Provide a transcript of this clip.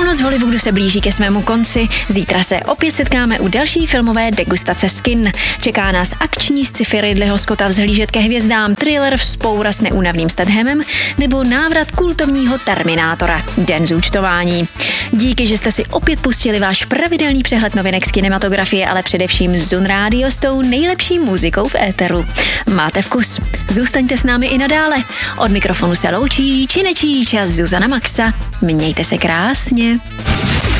Noc v Hollywoodu se blíží ke svému konci. Zítra se opět setkáme u další filmové degustace z kin. Čeká nás akční sci-fi Ridleyho Scotta Vzhlížet ke hvězdám, thriller Vzpoura s neúnavným Stathamem nebo návrat kultovního Terminátora, Den zúčtování. Díky, že jste si opět pustili váš pravidelný přehled novinek z kinematografie, ale především Zun Radio s tou nejlepší muzikou v éteru. Máte vkus. Zůstaňte s námi i nadále. Od mikrofonu se loučí Činečíč a Zuzana Maxa. Mějte se krásně.